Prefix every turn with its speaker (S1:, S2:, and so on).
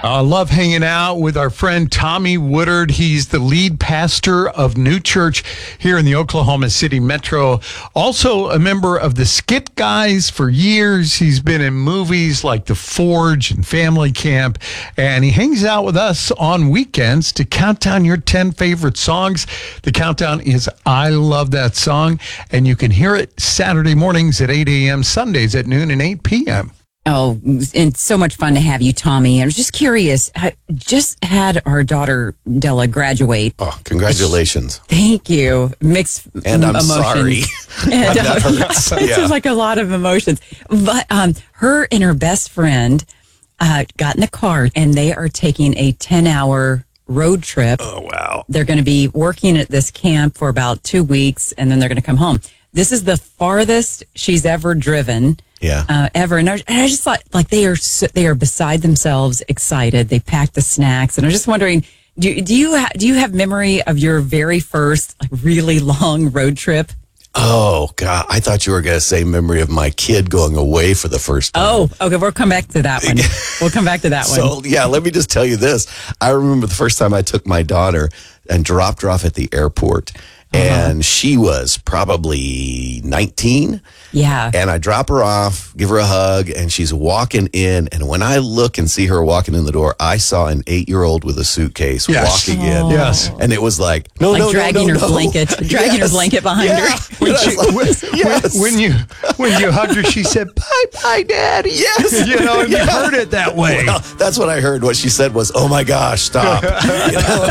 S1: I love hanging out with our friend Tommy Woodard. He's the lead pastor of New Church here in the Oklahoma City Metro. Also a member of the Skit Guys for years. He's been in movies like The Forge and Family Camp. And he hangs out with us on weekends to count down your 10 favorite songs. The countdown is I Love That Song. And you can hear it Saturday mornings at 8 a.m., Sundays at noon and 8 p.m.
S2: Oh, and so much fun to have you, Tommy. I was just curious. I just had our daughter, Della, graduate.
S3: Oh, congratulations.
S2: Thank you. Mixed
S3: And I'm
S2: emotions.
S3: sorry.
S2: And,
S3: That hurts.
S2: It's just like a lot of emotions. But her and her best friend got in the car, and they are taking a 10-hour road trip.
S3: Oh, wow.
S2: They're going to be working at this camp for about 2 weeks, and then they're going to come home. This is the farthest she's ever driven.
S3: Yeah.
S2: Ever. And I just thought, like, they are beside themselves excited. They packed the snacks. And I was just wondering, do you have memory of your very first, like, really long road trip?
S3: Oh, God. I thought you were going to say memory of my kid going away for the first time.
S2: Oh, okay. We'll come back to that one. We'll come back to that one.
S3: So, yeah, let me just tell you this. I remember the first time I took my daughter and dropped her off at the airport. And she was probably 19.
S2: Yeah.
S3: And I drop her off, give her a hug, and she's walking in. And when I look and see her walking in the door, I saw an 8-year-old with a suitcase walking in.
S1: Yes.
S3: And it was like,
S2: dragging her blanket behind her.
S1: When you hugged her, she said, "Bye, Daddy."
S3: Yes.
S1: And you heard it that way.
S3: Well, that's what I heard. What she said was, "Oh my gosh, stop."